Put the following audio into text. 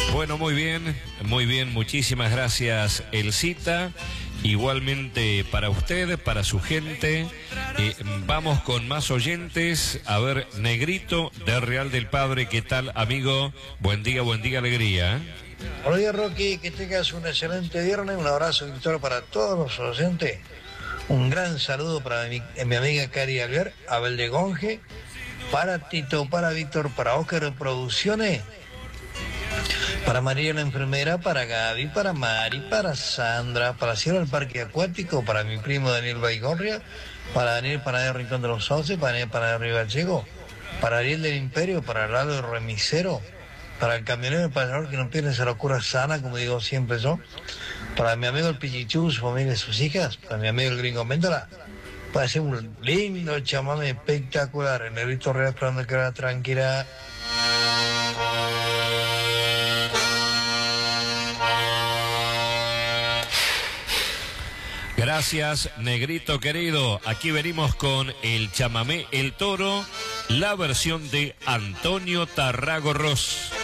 Bueno, muy bien, muchísimas gracias, Elcita. Igualmente para usted, para su gente. Vamos con más oyentes. A ver, Negrito de Real del Padre, ¿qué tal, amigo? Buen día, alegría. Buenos días, Rocky, que tengas un excelente viernes. Un abrazo, Víctor, para todos los oyentes. Un gran saludo para mi amiga Cari Alver, Abel de Gonge, para Tito, para Víctor, para Óscar de Producciones, para María la enfermera, para Gaby, para Mari, para Sandra, para Sierra del Parque Acuático, para mi primo Daniel Baigorria, para Daniel Panadero Rincón de los Once, para Daniel Panadero Río Gallego, para Ariel del Imperio, para Lalo del Remisero, para el camionero del pasador que no pierde esa locura sana, como digo siempre yo, para mi amigo el Pichichú, su familia y sus hijas, para mi amigo el Gringo Méndola, para hacer un lindo chamame espectacular, el Negrito Real esperando que era tranquila. Gracias, Negrito querido. Aquí venimos con el chamamé El Toro, la versión de Antonio Tarrago Ross.